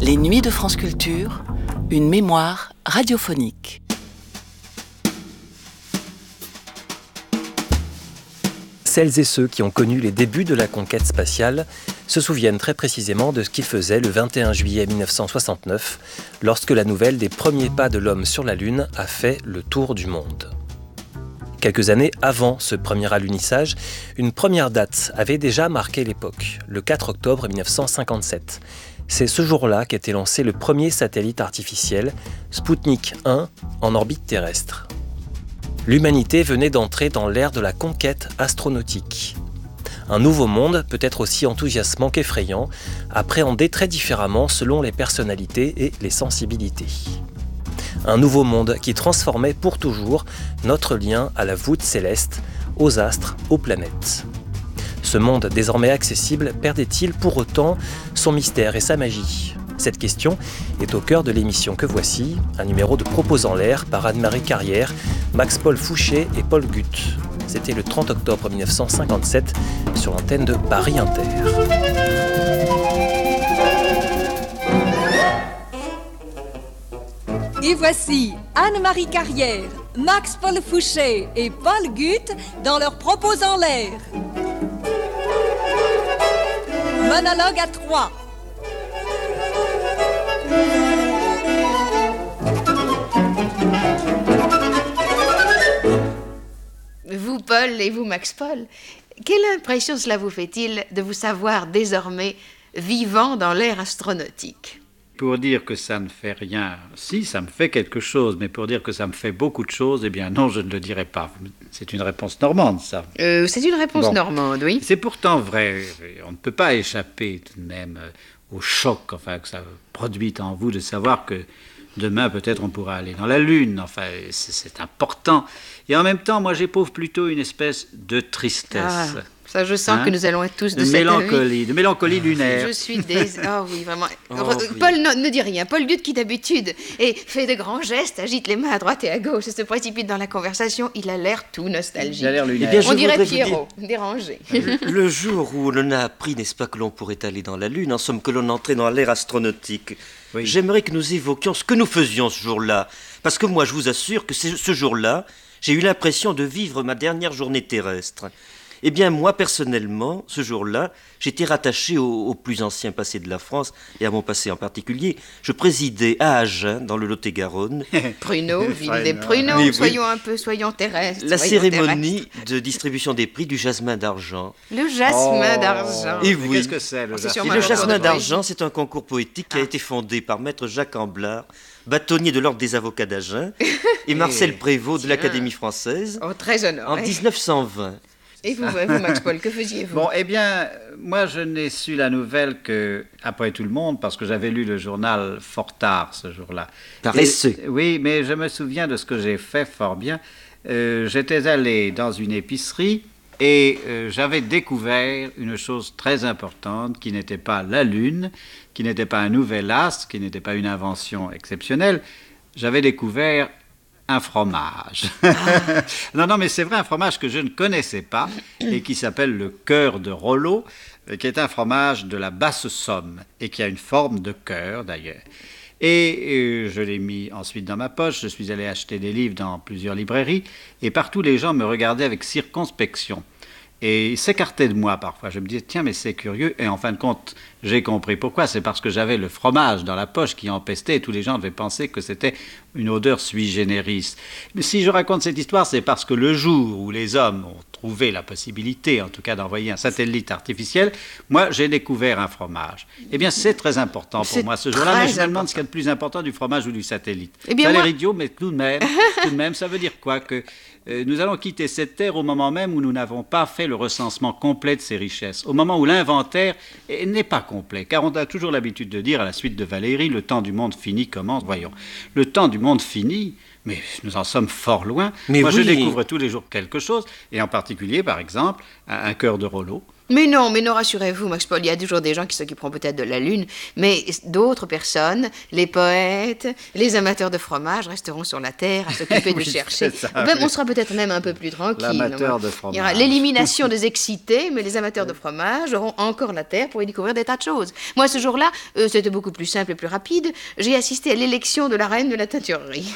Les Nuits de France Culture, une mémoire radiophonique. Celles et ceux qui ont connu les débuts de la conquête spatiale se souviennent très précisément de ce qu'ils faisaient le 21 juillet 1969, lorsque la nouvelle des premiers pas de l'homme sur la Lune a fait le tour du monde. Quelques années avant ce premier alunissage, une première date avait déjà marqué l'époque, le 4 octobre 1957. C'est ce jour-là qu'était lancé le premier satellite artificiel, Sputnik 1, en orbite terrestre. L'humanité venait d'entrer dans l'ère de la conquête astronautique. Un nouveau monde, peut-être aussi enthousiasmant qu'effrayant, appréhendé très différemment selon les personnalités et les sensibilités. Un nouveau monde qui transformait pour toujours notre lien à la voûte céleste, aux astres, aux planètes. Ce monde désormais accessible perdait-il pour autant son mystère et sa magie ? Cette question est au cœur de l'émission que voici, un numéro de Propos en l'air par Anne-Marie Carrière, Max-Paul Fouché et Paul Guth. C'était le 30 octobre 1957 sur l'antenne de Paris Inter. Et voici Anne-Marie Carrière, Max-Paul Fouché et Paul Guth dans leurs Propos en l'air. Monologue à 3. Vous, Paul, et vous, Max-Paul, quelle impression cela vous fait-il de vous savoir désormais vivant dans l'ère astronautique ? Pour dire que ça ne fait rien, si, ça me fait quelque chose, mais pour dire que ça me fait beaucoup de choses, eh bien non, je ne le dirai pas. C'est une réponse normande, ça. C'est une réponse normande, oui. C'est pourtant vrai. On ne peut pas échapper tout de même au choc que ça produit en vous de savoir que demain, peut-être, on pourra aller dans la Lune. Enfin, c'est important. Et en même temps, moi, j'éprouve plutôt une espèce de tristesse. Ça, je sens que nous allons être tous de cette mélancolie, de mélancolie lunaire. Je suis oui, vraiment. Paul, ne dit rien. Paul Guth, qui d'habitude fait de grands gestes, agite les mains à droite et à gauche et se précipite dans la conversation, il a l'air tout nostalgique. Il a l'air lunaire. Eh bien, on dirait Pierrot, dérangé. Le jour où l'on a appris, n'est-ce pas, que l'on pourrait aller dans la Lune, en somme que l'on entrait dans l'ère astronautique, oui. J'aimerais que nous évoquions ce que nous faisions ce jour-là. Parce que moi, je vous assure que ce jour-là, j'ai eu l'impression de vivre ma dernière journée terrestre. Eh bien, moi, personnellement, ce jour-là, j'étais rattaché au plus ancien passé de la France, et à mon passé en particulier. Je présidais à Agen, dans le Lot-et-Garonne. Pruneaux, ville des pruneaux, soyons terrestres. La cérémonie de distribution des prix du jasmin d'argent. Le jasmin d'argent. Et oui. Qu'est-ce que c'est, le jasmin ? Le jasmin d'argent, c'est un concours poétique qui a été fondé par maître Jacques Amblard, bâtonnier de l'ordre des avocats d'Agen, et Marcel Prévost de l'Académie française. Oh, très honoré. En 1920. Et vous, Max-Paul, que faisiez-vous ? Bon, eh bien, moi, je n'ai su la nouvelle qu'après tout le monde, parce que j'avais lu le journal fort tard ce jour-là. Paresseux. Oui, mais je me souviens de ce que j'ai fait fort bien. J'étais allé dans une épicerie et j'avais découvert une chose très importante qui n'était pas la Lune, qui n'était pas un nouvel astre, qui n'était pas une invention exceptionnelle. J'avais découvert un fromage. Non, mais c'est vrai, un fromage que je ne connaissais pas et qui s'appelle le cœur de Rollo, qui est un fromage de la Basse-Somme et qui a une forme de cœur d'ailleurs. Et je l'ai mis ensuite dans ma poche, je suis allé acheter des livres dans plusieurs librairies et partout les gens me regardaient avec circonspection et s'écartaient de moi parfois. Je me disais, tiens, mais c'est curieux. Et en fin de compte, j'ai compris pourquoi. C'est parce que j'avais le fromage dans la poche qui empestait et tous les gens devaient penser que c'était une odeur sui generis. Mais si je raconte cette histoire, c'est parce que le jour où les hommes ont trouvé la possibilité, en tout cas, d'envoyer un satellite artificiel, moi, j'ai découvert un fromage. Eh bien, c'est très important pour moi ce jour-là, mais je me demande ce qu'il y a de plus important du fromage ou du satellite. Ça a l'air idiot, mais tout de même, ça veut dire quoi ? Que nous allons quitter cette terre au moment même où nous n'avons pas fait le recensement complet de ses richesses, au moment où l'inventaire n'est pas complet, car on a toujours l'habitude de dire, à la suite de Valéry, le temps du monde fini commence. Voyons, le temps du monde fini, mais nous en sommes fort loin. Mais moi, je découvre tous les jours quelque chose, et en particulier, par exemple, un cœur de Rollo. Mais non, rassurez-vous, Max Paul, il y a toujours des gens qui s'occuperont peut-être de la Lune, mais d'autres personnes, les poètes, les amateurs de fromage, resteront sur la Terre à s'occuper de chercher. On sera peut-être même un peu plus tranquille. L'amateur de fromage. Il y aura l'élimination des excités, mais les amateurs de fromage auront encore la Terre pour y découvrir des tas de choses. Moi, ce jour-là, c'était beaucoup plus simple et plus rapide. J'ai assisté à l'élection de la reine de la teinturerie.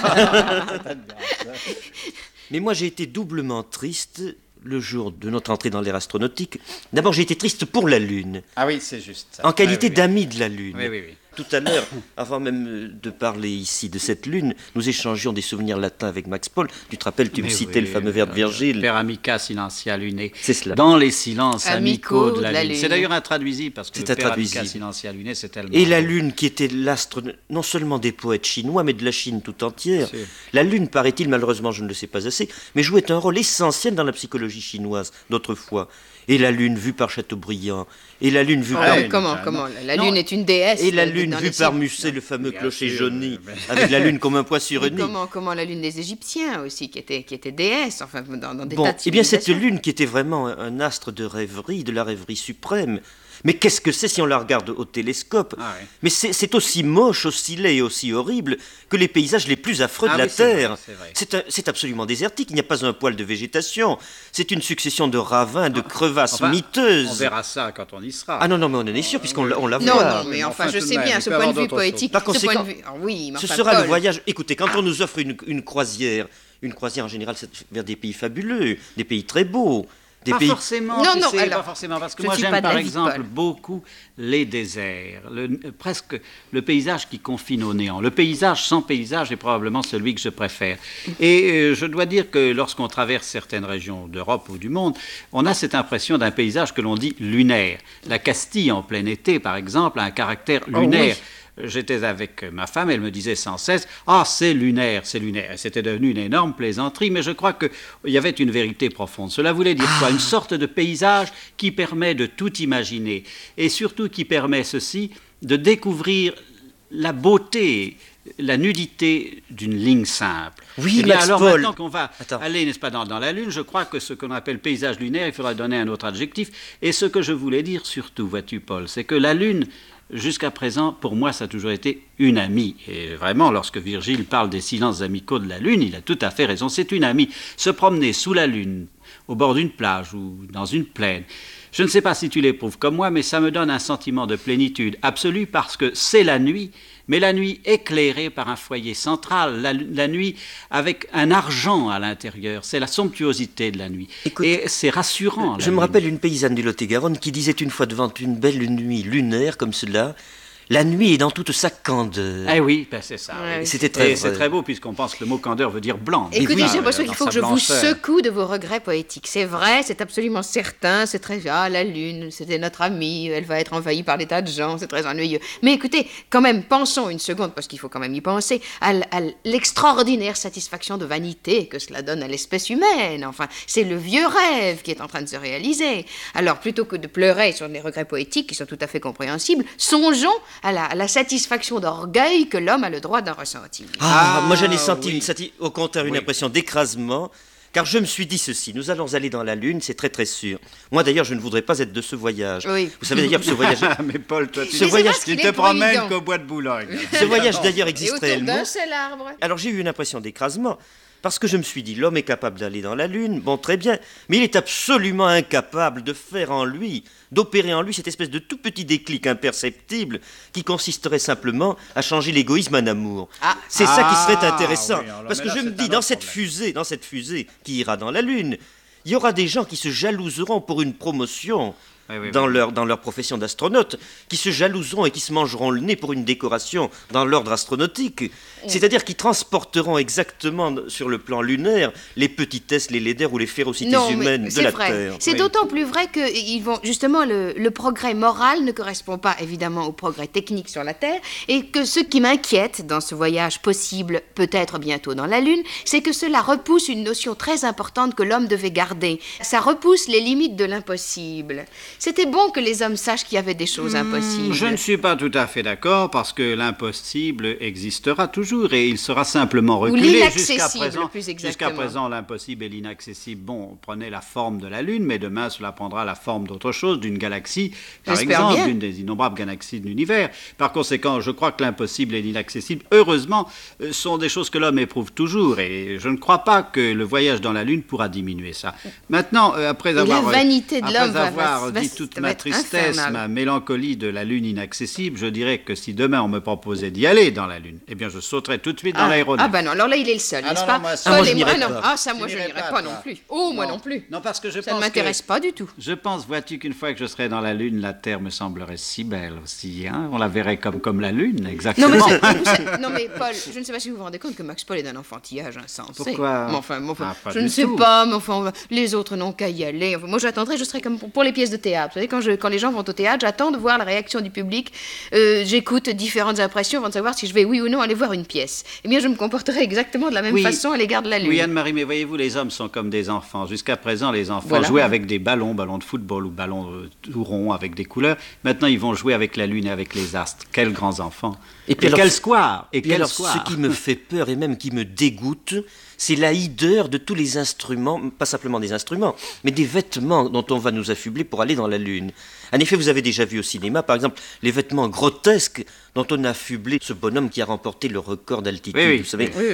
Mais moi, j'ai été doublement triste le jour de notre entrée dans l'ère astronautique. D'abord, j'ai été triste pour la Lune. Ah oui, c'est juste ça. En qualité d'ami de la Lune. Oui. Tout à l'heure, avant même de parler ici de cette Lune, nous échangions des souvenirs latins avec Max Paul. Tu te rappelles, tu me citais le fameux vers de Virgile. Per amica silentia lunae. C'est cela. Dans les silences amicaux de la Lune. Lune. C'est d'ailleurs intraduisible parce que C'est per amica silentia lunae, c'est tellement... Et la Lune, qui était l'astre non seulement des poètes chinois, mais de la Chine tout entière. C'est... La Lune, paraît-il, malheureusement je ne le sais pas assez, mais jouait un rôle essentiel dans la psychologie chinoise d'autrefois. Et la Lune vue par Chateaubriand, et la Lune vue par... Comment La Lune est une déesse. Et la Lune vue par Musset, le fameux clocher jauni, avec la Lune comme un poids sur une île. Comment la Lune des Égyptiens aussi, qui était déesse, enfin, dans des tas de Eh bien, cette civilisations. Lune qui était vraiment un astre de rêverie, de la rêverie suprême. Mais qu'est-ce que c'est si on la regarde au télescope? Mais c'est aussi moche, aussi laid et aussi horrible que les paysages les plus affreux de la Terre. C'est absolument désertique, il n'y a pas un poil de végétation. C'est une succession de ravins, de crevasses miteuses. On verra ça quand on y sera. Ah non, mais on en est sûr, puisqu'on la voit. Non, mais enfin, je sais bien, ce point de vue poétique. Par conséquent, ce sera Paul. le voyage. Écoutez, quand on nous offre une croisière en général, c'est vers des pays fabuleux, des pays très beaux. Pas forcément, pas forcément, parce que moi j'aime par exemple Paul. beaucoup les déserts, presque le paysage qui confine au néant. Le paysage sans paysage est probablement celui que je préfère. Et je dois dire que lorsqu'on traverse certaines régions d'Europe ou du monde, on a cette impression d'un paysage que l'on dit lunaire. La Castille en plein été, par exemple, a un caractère lunaire. Oh, oui. J'étais avec ma femme, elle me disait sans cesse « Ah, c'est lunaire ». Et c'était devenu une énorme plaisanterie, mais je crois qu'il y avait une vérité profonde. Cela voulait dire quoi? Une sorte de paysage qui permet de tout imaginer, et surtout qui permet ceci, de découvrir la beauté, la nudité d'une ligne simple. Oui, bien, Max alors Paul. maintenant qu'on va aller, n'est-ce pas, dans la Lune, je crois que ce qu'on appelle paysage lunaire, il faudra donner un autre adjectif. Et ce que je voulais dire surtout, vois-tu, Paul, c'est que la Lune, jusqu'à présent, pour moi, ça a toujours été une amie. Et vraiment, lorsque Virgile parle des silences amicaux de la Lune, il a tout à fait raison. C'est une amie. Se promener sous la Lune, au bord d'une plage ou dans une plaine, je ne sais pas si tu l'éprouves comme moi, mais ça me donne un sentiment de plénitude absolue parce que c'est la nuit, mais la nuit éclairée par un foyer central, la nuit avec un argent à l'intérieur. C'est la somptuosité de la nuit. Écoute, et c'est rassurant. Je me rappelle une paysanne du Lot-et-Garonne qui disait une fois devant une belle nuit lunaire comme cela, la nuit est dans toute sa candeur. Eh oui, ben c'est ça. Ouais, oui. C'était très vrai. C'est très beau puisqu'on pense que le mot candeur veut dire blanc. Écoutez, oui, j'ai l'impression qu'il faut que je vous blancheur. secoue de vos regrets poétiques. C'est vrai, c'est absolument certain, c'est très... Ah, la Lune, c'était notre amie, elle va être envahie par des tas de gens, c'est très ennuyeux. Mais écoutez, quand même, pensons une seconde, parce qu'il faut quand même y penser, à l'extraordinaire satisfaction de vanité que cela donne à l'espèce humaine. Enfin, c'est le vieux rêve qui est en train de se réaliser. Alors, plutôt que de pleurer sur les regrets poétiques, qui sont tout à fait compréhensibles, songeons à la satisfaction d'orgueil que l'homme a le droit d'en ressentir. Moi j'en ai senti au contraire une impression d'écrasement, car je me suis dit ceci, nous allons aller dans la Lune, c'est très très sûr. Moi d'ailleurs je ne voudrais pas être de ce voyage. Oui. Vous savez d'ailleurs que ce voyage... Mais Paul, toi tu qu'il te est promènes provident. qu'au bois de Boulogne. Ce voyage d'ailleurs Et existe autour réellement. d'un seul arbre. Alors j'ai eu une impression d'écrasement, parce que je me suis dit, l'homme est capable d'aller dans la Lune, bon très bien, mais il est absolument incapable de faire en lui, d'opérer en lui cette espèce de tout petit déclic imperceptible qui consisterait simplement à changer l'égoïsme en amour. C'est ça qui serait intéressant, oui, alors, parce que mais là, je me c'est dis, un dans autre cette fusée qui ira dans la Lune, il y aura des gens qui se jalouseront pour une promotion. Dans leur profession d'astronaute, qui se jalouseront et qui se mangeront le nez pour une décoration dans l'ordre astronautique. C'est-à-dire qui transporteront exactement sur le plan lunaire les petitesses, les laideurs ou les férocités humaines de la Terre. C'est d'autant plus vrai que justement, le progrès moral ne correspond pas évidemment au progrès technique sur la Terre, et que ce qui m'inquiète dans ce voyage possible, peut-être bientôt dans la Lune, c'est que cela repousse une notion très importante que l'homme devait garder. Ça repousse les limites de l'impossible. C'était bon que les hommes sachent qu'il y avait des choses impossibles. Je ne suis pas tout à fait d'accord parce que l'impossible existera toujours et il sera simplement reculé. L'inaccessible, plus exactement. Jusqu'à présent, l'impossible et l'inaccessible, bon, prenait la forme de la Lune, mais demain, cela prendra la forme d'autre chose, d'une galaxie, par exemple, d'une des innombrables galaxies de l'univers. Par conséquent, je crois que l'impossible et l'inaccessible, heureusement, sont des choses que l'homme éprouve toujours et je ne crois pas que le voyage dans la Lune pourra diminuer ça. Maintenant, après avoir dit toute ma tristesse, ma mélancolie de la Lune inaccessible, je dirais que si demain on me proposait d'y aller dans la Lune, eh bien je sauterais tout de suite dans l'aéronef. Ah ben non, alors là il est le seul, n'est-ce pas? moi je n'irais pas. Ah ça, moi je n'irais pas non plus. Oh, moi non plus. Non, parce que ça ne m'intéresse pas du tout. Je pense, vois-tu, qu'une fois que je serais dans la Lune, la Terre me semblerait si belle aussi, hein? On la verrait comme la Lune, exactement. Non mais Paul, je ne sais pas si vous vous rendez compte que Max Paul est d'un enfantillage insensé. Pourquoi? Je ne sais pas, mais enfin, les autres n'ont qu'à y aller. Enfin, moi j'attendrai, je serai comme pour les pièces de théâtre. Vous savez, quand les gens vont au théâtre, j'attends de voir la réaction du public. J'écoute différentes impressions avant de savoir si je vais oui ou non aller voir une pièce. Eh bien, je me comporterai exactement de la même façon à l'égard de la Lune. Oui, Anne-Marie, mais voyez-vous, les hommes sont comme des enfants. Jusqu'à présent, les enfants jouaient avec des ballons de football ou ballons tout ronds avec des couleurs. Maintenant, ils vont jouer avec la Lune et avec les astres. Quels grands enfants. Et quel square. Ce qui me fait peur et même qui me dégoûte, c'est la hideur de tous les instruments, pas simplement des instruments, mais des vêtements dont on va nous affubler pour aller dans la Lune. En effet, vous avez déjà vu au cinéma, par exemple, les vêtements grotesques dont on a affublé ce bonhomme qui a remporté le record d'altitude, vous savez.